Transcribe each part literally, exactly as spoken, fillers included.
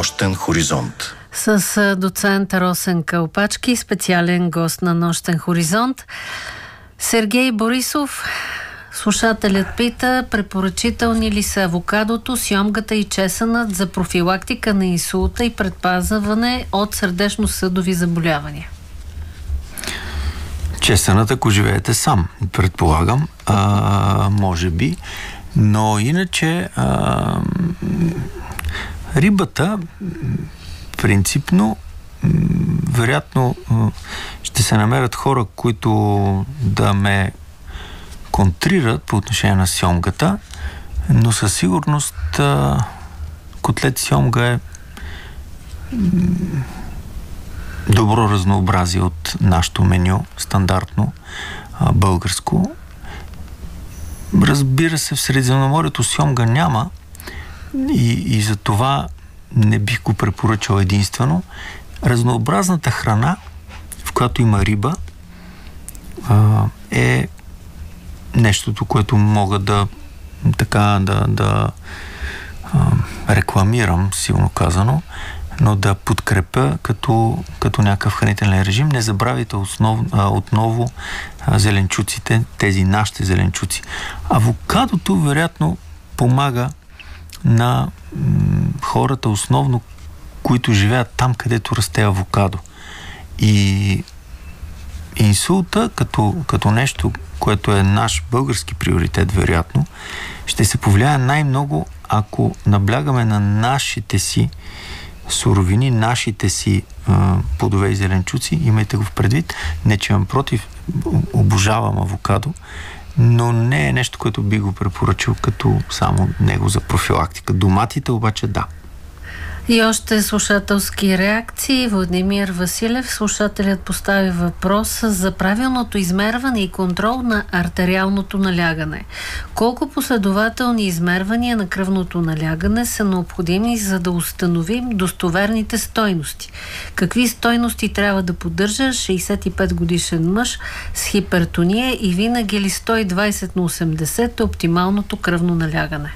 Нощен хоризонт. С доцент Росен Кълпачки, специален гост на Нощен хоризонт. Сергей Борисов, слушателят пита, препоръчителни ли са авокадото, сьомгата и чесънът за профилактика на инсулта и предпазване от сърдечно-съдови заболявания? Чесънът, ако живеете сам, предполагам, а, може би, но иначе а, рибата принципно вероятно ще се намерят хора, които да ме контрират по отношение на сьомгата, но със сигурност а, котлет сьомга е добро разнообразие от нашето меню, стандартно а, българско. Разбира се, в Средиземноморието сьомга няма и, и за това не бих го препоръчал единствено. Разнообразната храна, в която има риба, а, е нещото, което мога да така да, да а, рекламирам, силно казано, но да подкрепя като, като някакъв хранителен режим. Не забравяйте основ, а, отново а, зеленчуците, тези нашите зеленчуци. Авокадото вероятно помага на м, хората основно, които живеят там, където расте авокадо. И инсулта, като, като нещо, което е наш български приоритет, вероятно, ще се повлияе най-много, ако наблягаме на нашите си суровини, нашите си а, плодове и зеленчуци. Имайте го в предвид. Не, че имам против, обожавам авокадо, но не е нещо, което би го препоръчал като само него за профилактика. Доматите обаче да. И още слушателски реакции. Владимир Василев, слушателят постави въпрос за правилното измерване и контрол на артериалното налягане. Колко последователни измервания на кръвното налягане са необходими, за да установим достоверните стойности? Какви стойности трябва да поддържа шейсет и пет годишен мъж с хипертония и винаги ли сто и двайсет на осемдесет е оптималното кръвно налягане?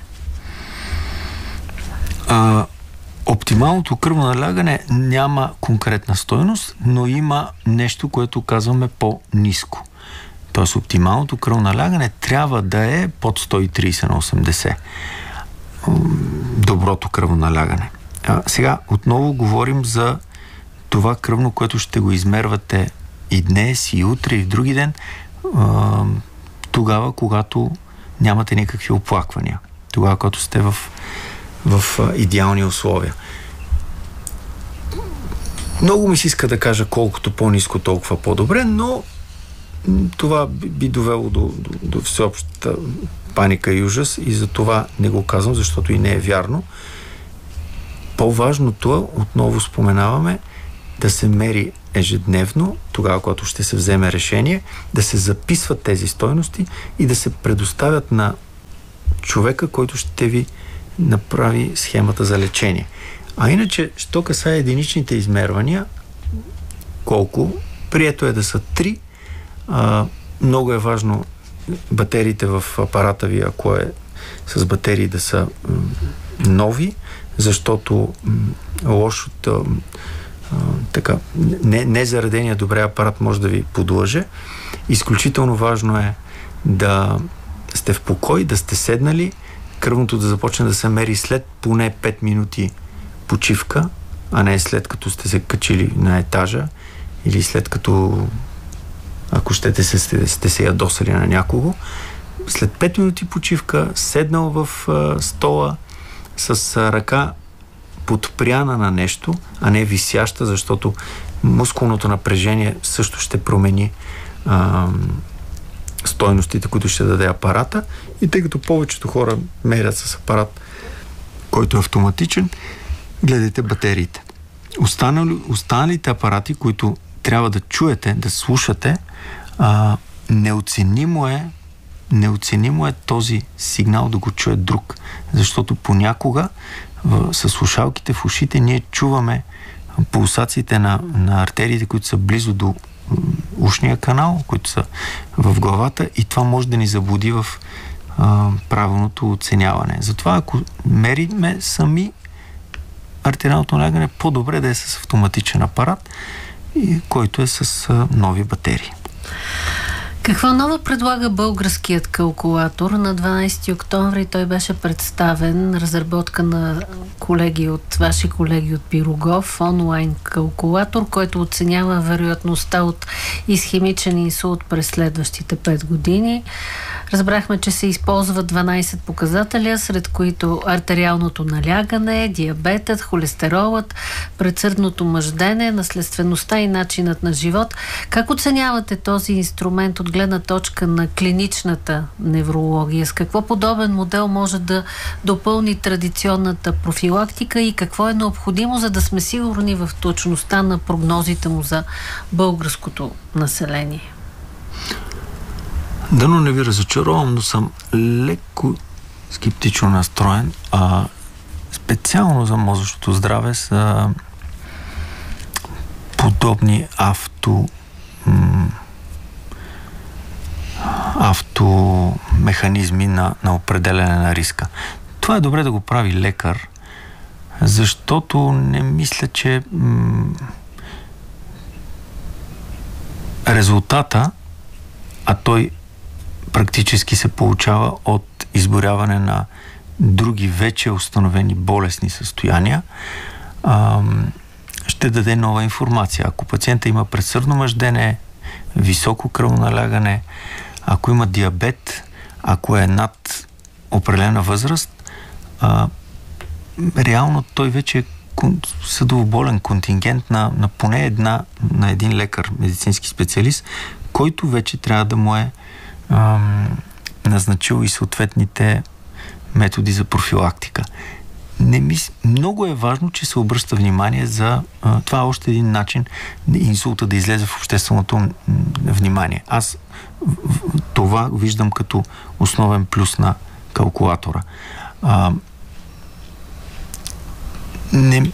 А... Оптималното кръвно налягане няма конкретна стойност, но има нещо, което казваме по-ниско. Тоест оптималното кръвно налягане трябва да е под сто и трийсет на осемдесет. Доброто кръвно налягане. А, сега отново говорим за това кръвно, което ще го измервате и днес, и утре, и в други ден, а, тогава, когато нямате никакви оплаквания. Тогава, когато сте в в а, идеални условия. Много ми се иска да кажа колкото по-ниско, толкова по-добре, но това би, би довело до, до, до всеобщата паника и ужас и за това не го казвам, защото и не е вярно. По-важното е, отново споменаваме, да се мери ежедневно, тогава, когато ще се вземе решение, да се записват тези стойности и да се предоставят на човека, който ще ви направи схемата за лечение. А иначе, що касае единичните измервания, колко? Прието е да са три. А, много е важно батериите в апарата ви, ако е с батерии, да са м, нови, защото м, лошото а, така, не, незаредения добре апарат може да ви подлъже. Изключително важно е да сте в покой, да сте седнали, кръвното да започне да се мери след поне пет минути почивка, а не след като сте се качили на етажа или след като, ако щете, се, сте, сте се ядосали на някого. След пет минути почивка, седнал в а, стола с а, ръка подпряна на нещо, а не висяща, защото мускулното напрежение също ще промени а, стойностите, които ще даде апарата, и тъй като повечето хора мерят с апарат, който е автоматичен, гледайте батериите. Останали, останалите апарати, които трябва да чуете, да слушате, а, неоценимо е неоценимо е този сигнал да го чуе друг, защото понякога в, с слушалките в ушите ние чуваме пулсациите на, на артериите, които са близо до ушния канал, които са в главата, и това може да ни заблуди в а, правилното оценяване. Затова, ако мериме сами, артериалното налягане, по-добре да е с автоматичен апарат, и който е с а, нови батерии. Какво ново предлага българският калкулатор? На дванадесети октомври той беше представен, разработка на колеги от ваши колеги от Пирогов, онлайн калкулатор, който оценява вероятността от исхемичен инсулт през следващите пет години. Разбрахме, че се използват дванадесет показателя, сред които артериалното налягане, диабетът, холестеролът, предсърдното мъждене, наследствеността и начинът на живот. Как оценявате този инструмент от гледна точка на клиничната неврология? С какво подобен модел може да допълни традиционната профилактика и какво е необходимо, за да сме сигурни в точността на прогнозите му за българското население? Дано не ви разочаровам, но съм леко скептично настроен. А специално за мозъчното здраве са подобни авто м- автомеханизми на, на определене на риска. Това е добре да го прави лекар, защото не мисля, че м- резултата, а той практически се получава от изборяване на други вече установени болестни състояния, ам, ще даде нова информация. Ако пациента има предсърдно мъждене, високо кръвоналягане, ако има диабет, ако е над определена възраст, а, реално той вече е съдовоболен контингент на, на поне една, на един лекар, медицински специалист, който вече трябва да му е ам, назначил и съответните методи за профилактика. Не мис... Много е важно, че се обръща внимание за а, това е още един начин инсулта да излезе в общественото м- внимание. Аз в, в, това виждам като основен плюс на калкулатора. А, не...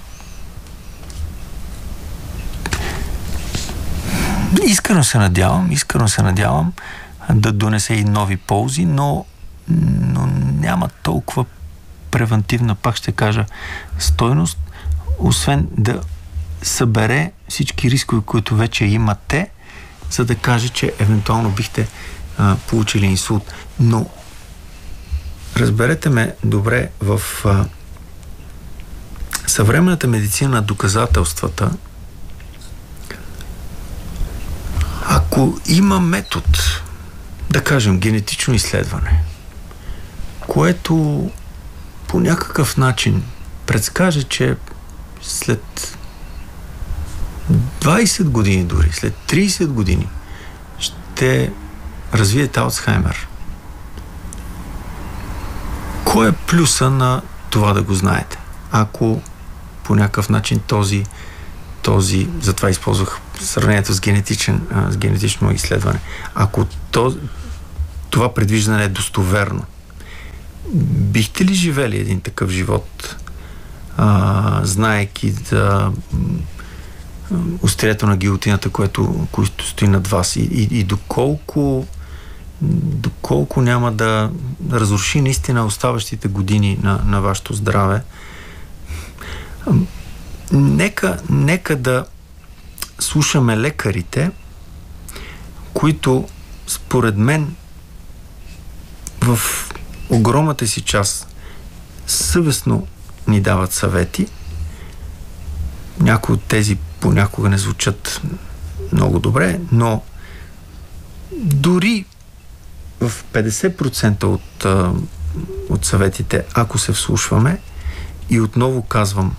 Искрено се надявам, искрено се надявам да донесе и нови ползи, но, но няма толкова превентивна, пак ще кажа, стойност, освен да събере всички рискове, които вече имате, за да каже, че евентуално бихте а, получили инсулт. Но разберете ме добре, в а, съвременната медицина на доказателствата, ако има метод, да кажем, генетично изследване, което по някакъв начин предскаже, че след двайсет години дори, след трийсет години ще развиете Алцхаймер. Кой е плюса на това да го знаете? Ако по някакъв начин този, този затова използвах сравнението с, генетичен, с генетично изследване, ако то, това предвиждане е достоверно, бихте ли живели един такъв живот, а, знаейки да острието на гилотината, което, което стои над вас и, и, и доколко доколко няма да разруши наистина оставащите години на, на вашето здраве? Нека, нека да слушаме лекарите, които според мен в огромната си част съвестно ни дават съвети. Някои от тези понякога не звучат много добре, но дори в петдесет процента от, от съветите, ако се вслушваме, и отново казвам,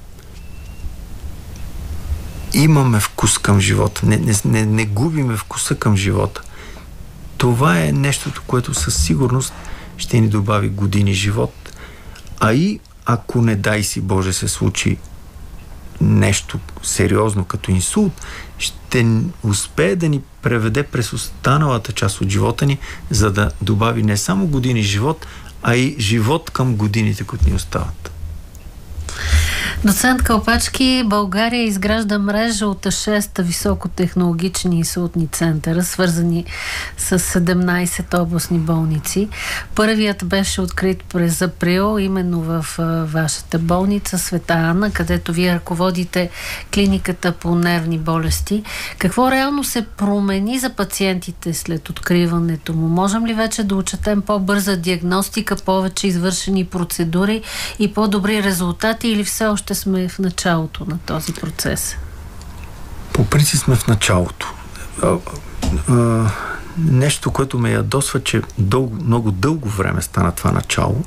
имаме вкус към живота, не, не, не, не губиме вкуса към живота. Това е нещото, което със сигурност ще ни добави години живот, а и ако не дай си Боже се случи нещо сериозно като инсулт, ще успее да ни преведе през останалата част от живота ни, за да добави не само години живот, а и живот към годините, които ни остават. Доцент Калпачки, България изгражда мрежа от шест високотехнологични инсултни центъра, свързани с седемнайсет областни болници. Първият беше открит през април, именно в вашата болница Света Анна, където вие ръководите клиниката по нервни болести. Какво реално се промени за пациентите след откриването му? Можем ли вече да отчетем по-бърза диагностика, повече извършени процедури и по-добри резултати, или все още сме в началото на този процес? По принцип сме в началото. А, а, нещо, което ме ядосва, че дълго, много дълго време стана това начало.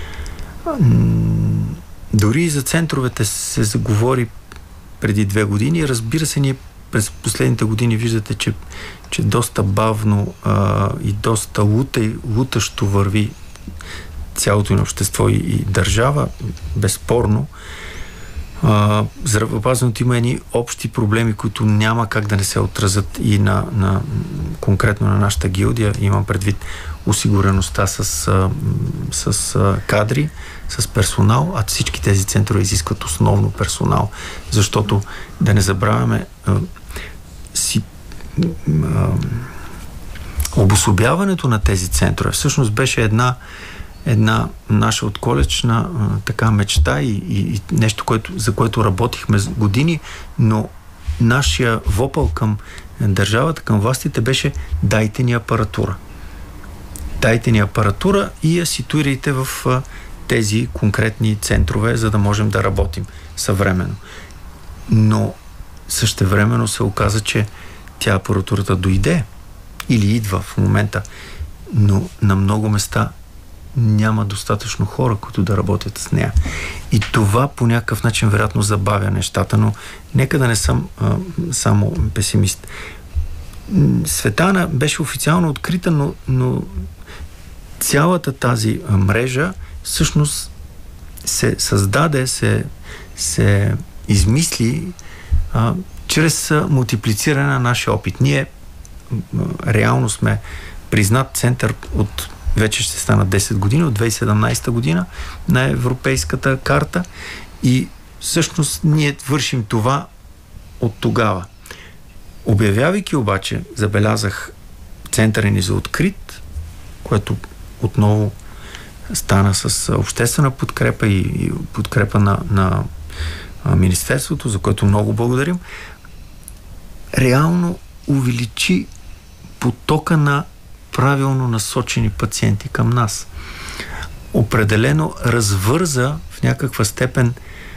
Дори и за центровете се заговори преди две години. Разбира се, ние през последните години виждате, че, че доста бавно а, и доста лута, лутащо върви цялото ни общество и, и държава, безспорно. А, здравеопазването има едни общи проблеми, които няма как да не се отразят и на, на конкретно на нашата гилдия. Имам предвид осигуреността с, а, с а, кадри, с персонал, а всички тези центрове изискват основно персонал, защото да не забравяме а, си а, обособяването на тези центрове всъщност беше една една наша отколечна а, така мечта и, и, и нещо, което, за което работихме с години, но нашия вопъл към държавата, към властите беше: дайте ни апаратура. Дайте ни апаратура и я ситуирайте в а, тези конкретни центрове, за да можем да работим съвременно. Но същевременно се оказа, че тя апаратурата дойде или идва в момента, но на много места няма достатъчно хора, които да работят с нея. И това по някакъв начин вероятно забавя нещата, но нека да не съм а, само песимист. Света Анна беше официално открита, но, но цялата тази мрежа всъщност се създаде, се, се измисли а, чрез мултиплициране на нашия опит. Ние а, реално сме признат център от вече ще стана десет години, от две хиляди и седемнайсета година на европейската карта, и всъщност ние вършим това от тогава. Обявявайки обаче, забелязах центъра ни за открит, което отново стана с обществена подкрепа и, и подкрепа на, на Министерството, за което много благодарим, реално увеличи потока на правилно насочени пациенти към нас. Определено развърза в някаква степен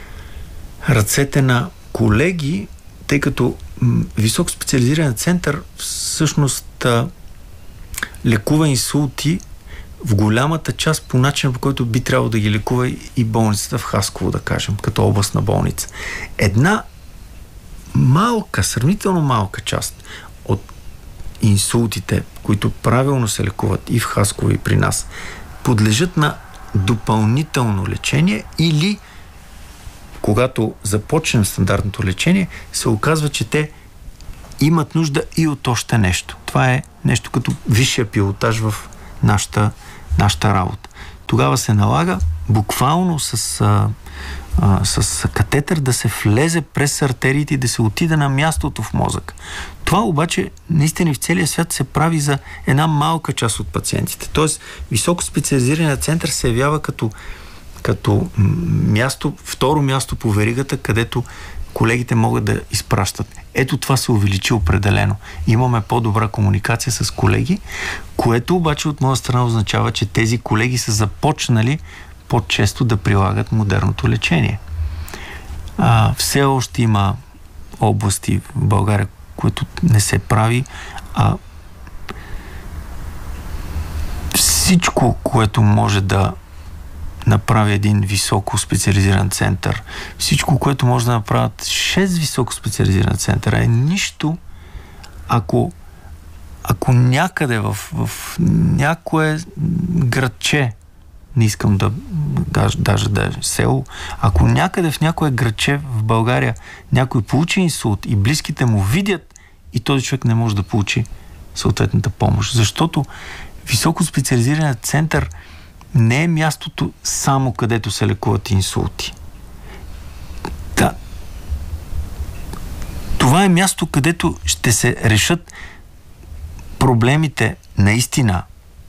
ръцете на колеги, тъй като високо специализиран център всъщност а, лекува инсулти в голямата част по начин, по който би трябвало да ги лекува и болницата в Хасково, да кажем, като областна болница. Една малка, сравнително малка част от инсултите, които правилно се лекуват и в Хасково, и при нас, подлежат на допълнително лечение, или когато започнем стандартното лечение, се оказва, че те имат нужда и от още нещо. Това е нещо като висшия пилотаж в нашата, нашата работа. Тогава се налага буквално с, а, а, с катетър да се влезе през артериите и да се отиде на мястото в мозък. Това обаче наистина в целия свят се прави за една малка част от пациентите. Тоест, високо специализираният център се явява като, като място, второ място по веригата, където колегите могат да изпращат. Ето това се увеличи определено. Имаме по-добра комуникация с колеги, което обаче от моя страна означава, че тези колеги са започнали по-често да прилагат модерното лечение. А, все още има области в България, което не се прави, а всичко, което може да направи един високо специализиран център, всичко, което може да направят шест високо специализиран центъра, е нищо, ако ако някъде в, в някое градче, не искам да даже, даже да е село, ако някъде в някое градче в България някой получи инсулт и близките му видят, и този човек не може да получи съответната помощ. Защото високо специализираният център не е мястото само където се лекуват инсулти. Това е място, където ще се решат проблемите наистина,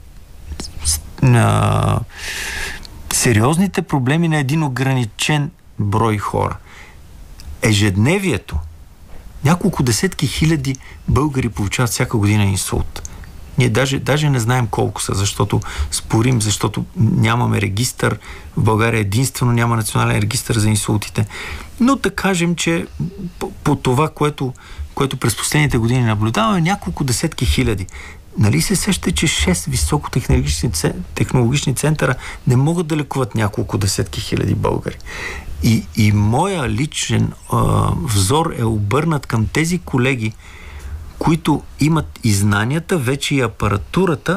на сериозните проблеми на един ограничен брой хора. Ежедневието. Няколко десетки хиляди българи получават всяка година инсулт. Ние даже, даже не знаем колко са, защото спорим, защото нямаме регистър. В България единствено няма национален регистър за инсултите. Но да кажем, че по, по това, което, което през последните години наблюдаваме, няколко десетки хиляди. Нали се сещате, че шест високотехнологични технологични центъра не могат да лекуват няколко десетки хиляди българи? И, и моя личен а, взор е обърнат към тези колеги, които имат и знанията, вече и апаратурата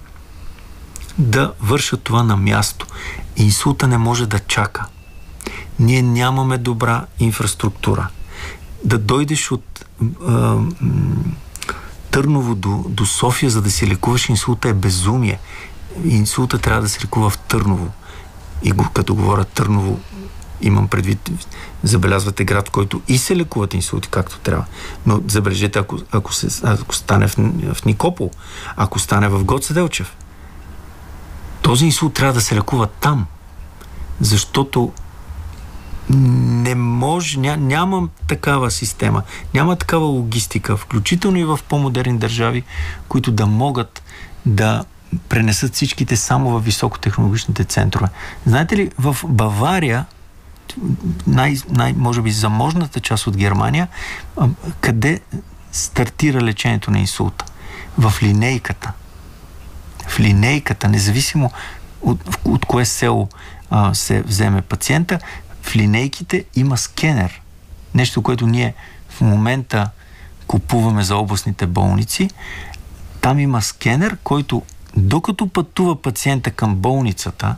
да вършат това на място. Инсулта не може да чака. Ние нямаме добра инфраструктура. Да дойдеш от а, Търново до, до София, за да си лекуваш инсулта, е безумие. Инсулта трябва да се лекува в Търново. И го, като говоря Търново, имам предвид, забелязвате град, в който и се лекуват инсулти както трябва. Но забележете, ако, ако, се, ако стане в, в Никопол, ако стане в Гоце Делчев, този инсулт трябва да се лекува там. Защото не може, ня, нямам такава система, няма такава логистика, включително и в по-модерни държави, които да могат да пренесат всичките само в високотехнологичните центрове. Знаете ли, в Бавария, най, най, може би заможната част от Германия, къде стартира лечението на инсулта? В линейката. В линейката, независимо от, от кое село а, се вземе пациента, в линейките има скенер. Нещо, което ние в момента купуваме за областните болници. Там има скенер, който докато пътува пациента към болницата,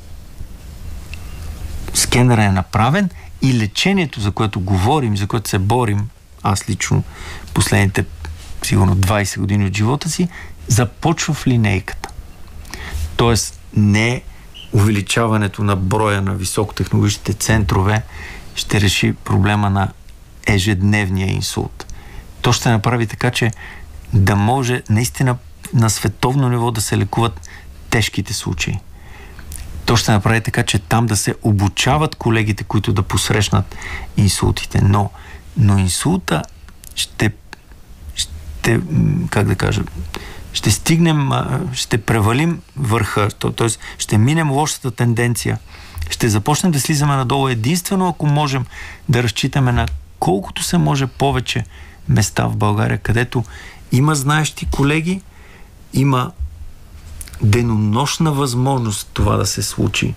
скенерът е направен и лечението, за което говорим, за което се борим, аз лично последните сигурно двайсет години от живота си, започва в линейката. Тоест не увеличаването на броя на високотехнологичните центрове ще реши проблема на ежедневния инсулт. То ще направи така, че да може наистина на световно ниво да се лекуват тежките случаи. То ще направи така, че там да се обучават колегите, които да посрещнат инсултите. Но, но инсулта ще, ще, как да кажа, ще стигнем, ще превалим върха, т.е. ще минем лошата тенденция. Ще започнем да слизаме надолу единствено, ако можем да разчитаме на колкото се може повече места в България, където има знаещи колеги, има денонощна възможност това да се случи.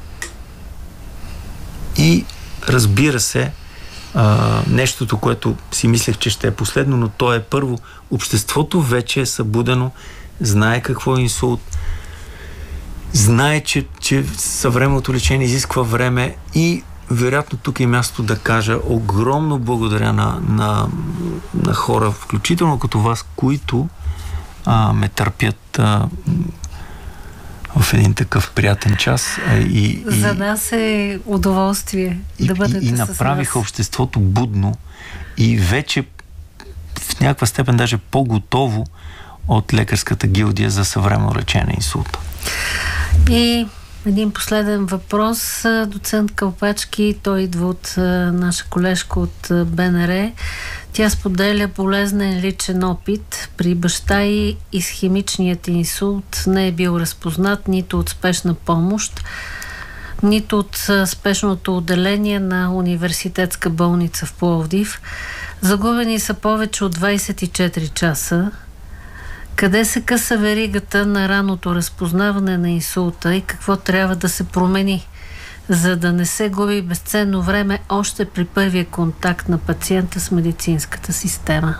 И разбира се, а, нещото, което си мислех, че ще е последно, но то е първо. Обществото вече е събудено, знае какво е инсулт, знае, че, че съвременното лечение изисква време и вероятно тук е място да кажа огромно благодаря на, на, на хора, включително като вас, които а, ме търпят а, в един такъв приятен час. А, и, За и, нас е удоволствие и, да бъдете и, и с нас. направиха обществото будно и вече в някаква степен даже по-готово от лекарската гилдия за съвременно лечение инсулта. И един последен въпрос. Доцент Калпачки, той идва от наша колежка от БНР. Тя споделя полезен личен опит. При баща й исхемичният инсулт не е бил разпознат нито от спешна помощ, нито от спешното отделение на университетска болница в Пловдив. Загубени са повече от двайсет и четири часа. Къде се къса веригата на раното разпознаване на инсулта и какво трябва да се промени, за да не се губи безценно време още при първия контакт на пациента с медицинската система?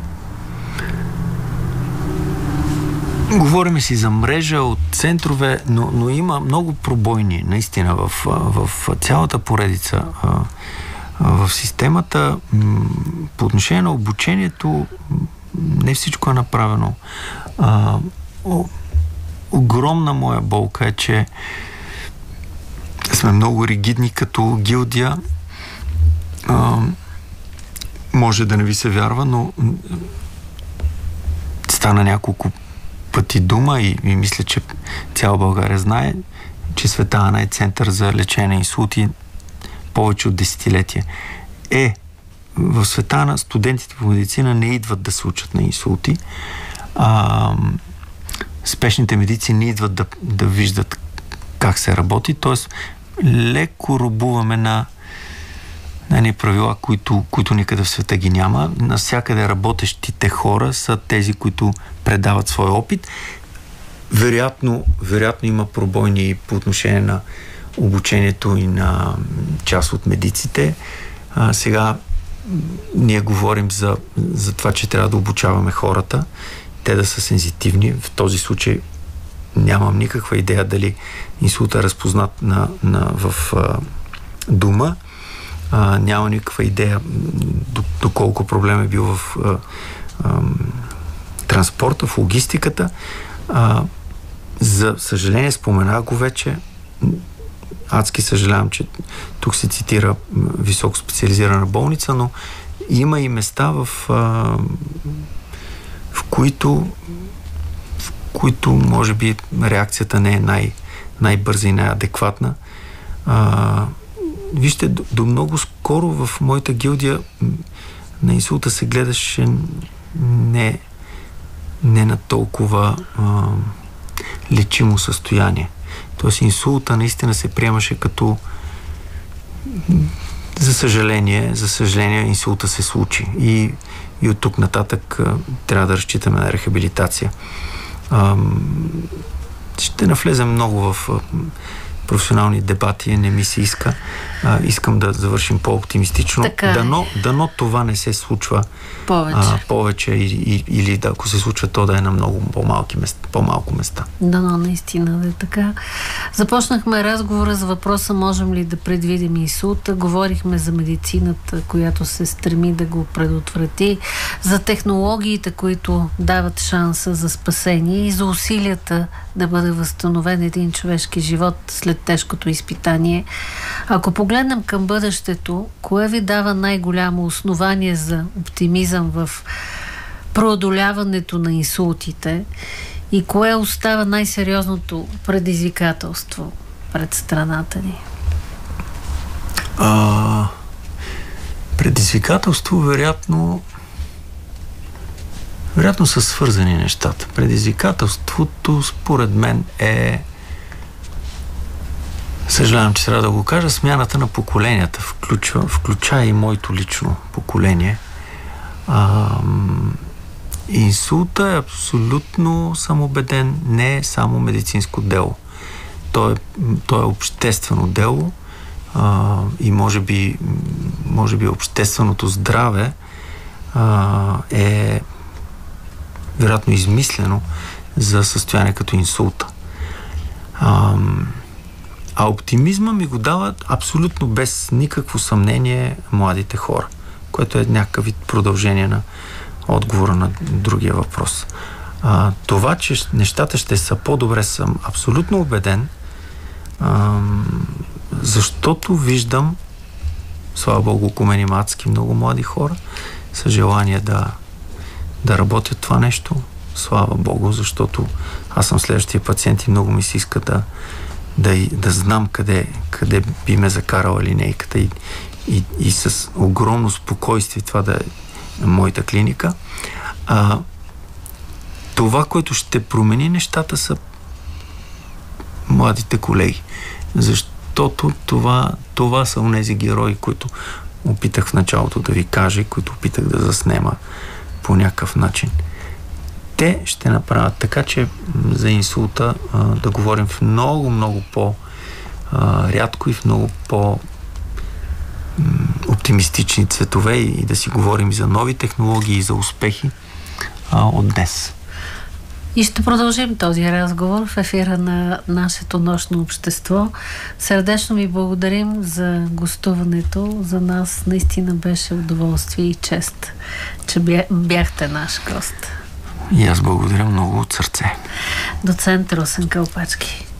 Говорим си за мрежа от центрове, но, но има много пробойни наистина в, в цялата поредица в системата. По отношение на обучението не всичко е направено. А, о, огромна моя болка е, че сме много ригидни като гилдия. А, може да не ви се вярва, но стана няколко пъти дума и, и мисля, че цяла България знае, че Света Ана е център за лечение на инсулти повече от десетилетия. Е, в Света Ана студентите по медицина не идват да се учат на инсулти. А, спешните медици не идват да, да виждат как се работи, т.е. леко робуваме на едни правила, които, които никъде в света ги няма. Навсякъде работещите хора са тези, които предават своя опит. Вероятно, вероятно има пробойни по отношение на обучението и на част от медиците. А, сега ние говорим за, за това, че трябва да обучаваме хората, те да са сензитивни. В този случай нямам никаква идея дали инсулта е разпознат на, на, в а, дума. А, няма никаква идея доколко проблем е бил в а, а, транспорта, в логистиката. А, за съжаление, споменах го вече, адски съжалявам, че тук се цитира високо специализирана болница, но има и места, в, а, в които в които може би реакцията не е най- най-бърза и най-адекватна. А, вижте, до, до много скоро в моята гилдия на инсулта се гледаше не, не на толкова а, лечимо състояние. Тоест инсулта наистина се приемаше като за съжаление, за съжаление инсулта се случи и, и от тук нататък а, трябва да разчитаме на рехабилитация. А, ще навлезем много в а, професионални дебати, не ми се иска. А, искам да завършим по-оптимистично. Дано, дано това не се случва повече, а, повече или, или да, ако се случва, то да е на много по-малки места, по-малко места. Дано наистина да е така. Започнахме разговора за въпроса можем ли да предвидим инсулта. Говорихме за медицината, която се стреми да го предотврати, за технологиите, които дават шанса за спасение и за усилията да бъде възстановен един човешки живот след тежкото изпитание. Ако погледнем към бъдещето, кое ви дава най-голямо основание за оптимизъм в преодоляването на инсултите и кое остава най-сериозното предизвикателство пред страната ни? А, предизвикателство, вероятно вероятно са свързани нещата. Предизвикателството, според мен, е, съжалявам, че трябва да го кажа, смяната на поколенията, включва, включая и моето лично поколение. А, инсулта е абсолютно, съм убеден, не е само медицинско дело. То е, то е обществено дело а, и може би, може би общественото здраве а, е вероятно измислено за състояние като инсулта. А, а оптимизма ми го дават абсолютно без никакво съмнение младите хора, което е някакъв вид продължение на отговора на другия въпрос. А, това, че нещата ще са по-добре, съм абсолютно убеден, а, защото виждам, слава Богу, около мен има адски много млади хора с желание да да работят това нещо. Слава Богу, защото аз съм следващия пациент и много ми се иска да, да, да знам къде, къде би ме закарала линейката и, и, и с огромно спокойствие това да е моята клиника. А, това, което ще промени нещата, са младите колеги. Защото това, това са онези герои, които опитах в началото да ви кажа и които опитах да заснема по някакъв начин. Те ще направят така, че за инсулта а, да говорим в много, много по-рядко и в много по-оптимистични цветове и, и да си говорим за нови технологии и за успехи а, от днес. И ще продължим този разговор в ефира на нашето нощно общество. Сърдечно ви благодарим за гостуването. За нас наистина беше удоволствие и чест, че бяхте наш гост. И аз благодаря много от сърце. Доцент Росен Кълпачки.